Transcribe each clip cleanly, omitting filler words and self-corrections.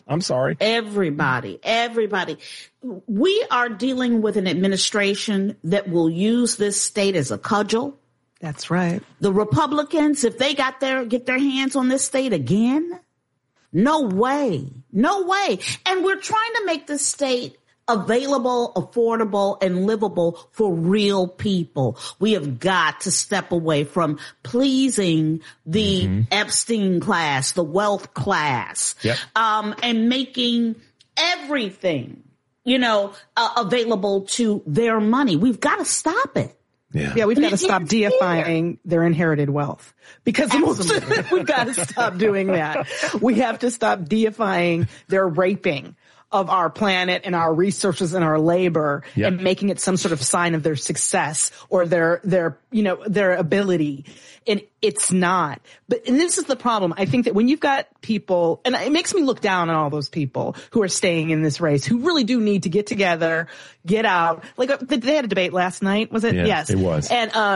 else. I'm sorry. Everybody. We are dealing with an administration that will use this state as a cudgel. That's right. The Republicans, if they get their hands on this state again, no way. And we're trying to make this state available, affordable, and livable for real people. We have got to step away from pleasing the Epstein class, the wealth class, and making everything, available to their money. We've got to stop it. Yeah, we've got to stop deifying their inherited wealth, because we've got to stop doing that. We have to stop deifying their raping of our planet and our resources and our labor and making it some sort of sign of their success or their ability. And it's not. And this is the problem. I think that when you've got people, and it makes me look down on all those people who are staying in this race, who really do need to get together, get out. Like, they had a debate last night, was it? Yeah, yes. It was.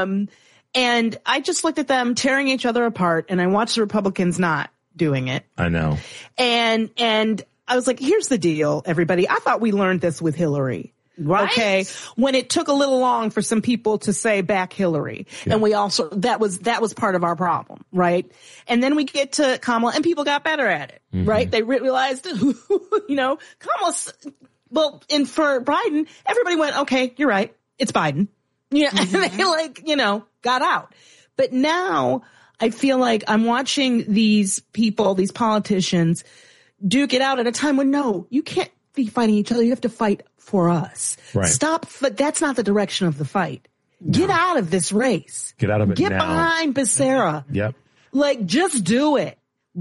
And I just looked at them tearing each other apart, and I watched the Republicans not doing it. I know. And I was like, here's the deal, everybody. I thought we learned this with Hillary. Right. Okay. When it took a little long for some people to say back Hillary. Yeah. And we also, that was part of our problem. Right. And then we get to Kamala, and people got better at it. Right. They realized, Kamala's, and for Biden, everybody went, okay, you're right. It's Biden. Yeah. And they got out. But now I feel like I'm watching these people, these politicians, duke it out at a time when, no, you can't be fighting each other. You have to fight for us. Right. Stop. That's not the direction of the fight. No. Get out of this race. Get out of it. Get now. behind Becerra. Yep. Just do it.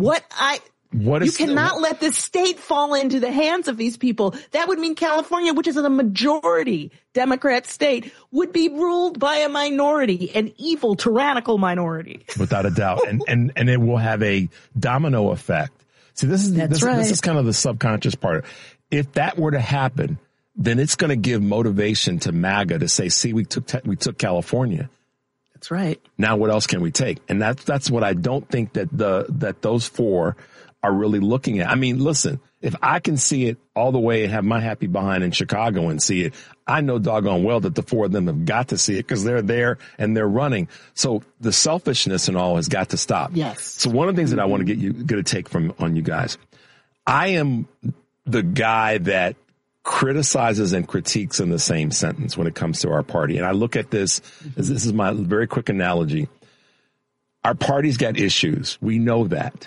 You cannot let this state fall into the hands of these people. That would mean California, which is a majority Democrat state, would be ruled by a minority, an evil, tyrannical minority. Without a doubt. And it will have a domino effect. See, this is kind of the subconscious part. If that were to happen, then it's going to give motivation to MAGA to say, see, we took California. That's right. Now what else can we take? And that's what I don't think that those four are really looking at. I mean, listen, if I can see it all the way and have my happy behind in Chicago and see it, I know doggone well that the four of them have got to see it because they're there and they're running. So the selfishness and all has got to stop. Yes. So one of the things that I want to get a take on you guys, I am the guy that criticizes and critiques in the same sentence when it comes to our party. And I look at this is my very quick analogy. Our party's got issues. We know that.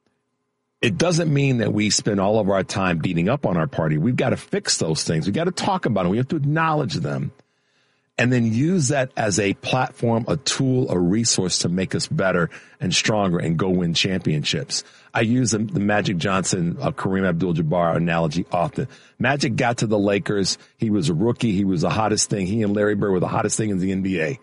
It doesn't mean that we spend all of our time beating up on our party. We've got to fix those things. We've got to talk about them. We have to acknowledge them and then use that as a platform, a tool, a resource to make us better and stronger and go win championships. I use the Magic Johnson, Kareem Abdul-Jabbar analogy often. Magic got to the Lakers. He was a rookie. He was the hottest thing. He and Larry Bird were the hottest thing in the NBA.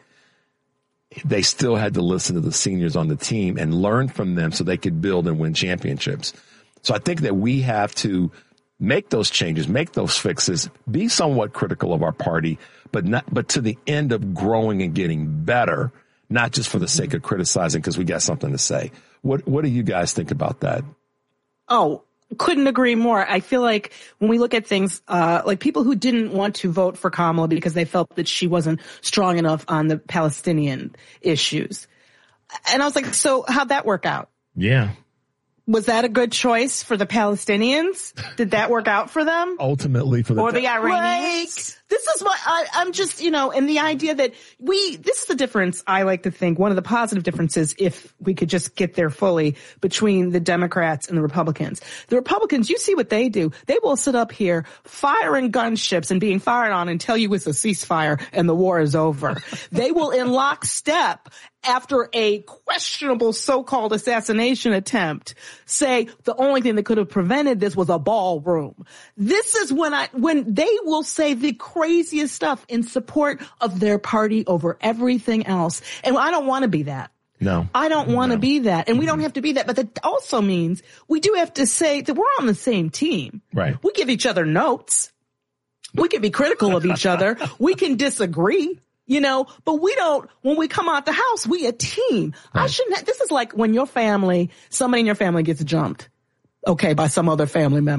They still had to listen to the seniors on the team and learn from them so they could build and win championships. So I think that we have to make those changes, make those fixes, be somewhat critical of our party, but to the end of growing and getting better, not just for the sake of criticizing because we got something to say. What do you guys think about that? Oh, couldn't agree more. I feel like when we look at things, like people who didn't want to vote for Kamala because they felt that she wasn't strong enough on the Palestinian issues. And I was like, so how'd that work out? Yeah. Was that a good choice for the Palestinians? Did that work out for them? Ultimately for the Iranians? This is what I'm just, and the idea that this is the difference, I like to think, one of the positive differences, if we could just get there fully, between the Democrats and the Republicans. The Republicans, you see what they do. They will sit up here firing gunships and being fired on and tell you it's a ceasefire and the war is over. They will in lockstep, after a questionable so-called assassination attempt, say the only thing that could have prevented this was a ballroom. This is when they will say the craziest stuff in support of their party over everything else. And I don't want to be that. No. I don't want to be that. And we don't have to be that. But that also means we do have to say that we're on the same team. Right. We give each other notes. We can be critical of each other. We can disagree. But we don't, when we come out the house, we a team. Right. This is like when somebody in your family gets jumped, by some other family member.